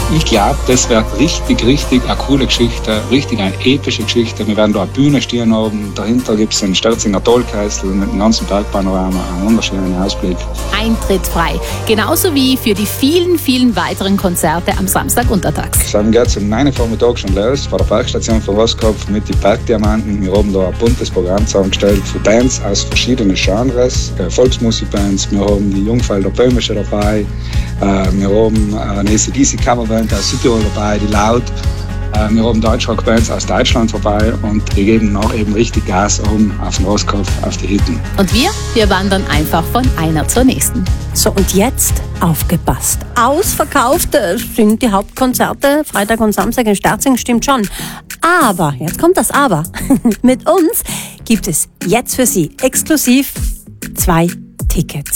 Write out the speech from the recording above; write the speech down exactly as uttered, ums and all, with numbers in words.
Ich glaube, das wird richtig, richtig eine coole Geschichte, richtig eine epische Geschichte. Wir werden da eine Bühne stehen haben, dahinter gibt es einen Störzinger Tollkessel mit dem ganzen Bergpanorama, einen wunderschönen Ausblick. Eintritt frei, genauso wie für die vielen, vielen weiteren Konzerte am Samstag untertags. Dann geht es um neun Uhr Vormittag schon los, vor der Bergstation von Roskopf mit den Bergdiamanten. Wir haben da ein buntes Programm zusammengestellt für Bands aus verschiedenen Genres, äh, Volksmusikbands, wir haben die Jungfelder Böhmische dabei, äh, wir haben eine A C D C-Coverband aus Südtirol dabei, die Laut. Äh, wir haben Deutschrock-Bands aus Deutschland vorbei und die geben noch eben richtig Gas um auf den Roskopf, auf die Hitten. Und wir, wir wandern einfach von einer zur nächsten. So, und jetzt aufgepasst. Ausverkauft äh, sind die Hauptkonzerte, Freitag und Samstag in Sterzing, stimmt schon. Aber, jetzt kommt das Aber, mit uns gibt es jetzt für Sie exklusiv zwei Tickets.